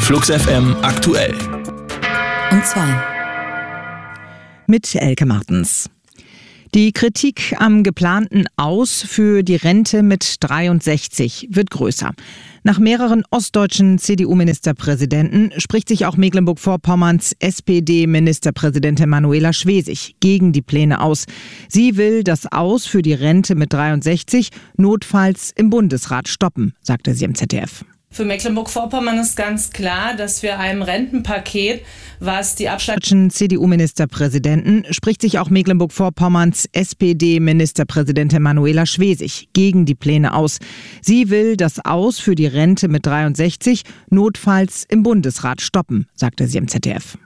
Flux FM aktuell. Um 2. Mit Elke Martens. Die Kritik am geplanten Aus für die Rente mit 63 wird größer. Nach mehreren ostdeutschen CDU-Ministerpräsidenten spricht sich auch Mecklenburg-Vorpommerns SPD-Ministerpräsidentin Manuela Schwesig gegen die Pläne aus. Sie will das Aus für die Rente mit 63 notfalls im Bundesrat stoppen, sagte sie im ZDF. Für Mecklenburg-Vorpommern ist ganz klar, dass wir einem Rentenpaket, was die CDU-Ministerpräsidenten spricht sich auch Mecklenburg-Vorpommerns SPD-Ministerpräsidentin Manuela Schwesig gegen die Pläne aus. Sie will das Aus für die Rente mit 63 notfalls im Bundesrat stoppen, sagte sie im ZDF.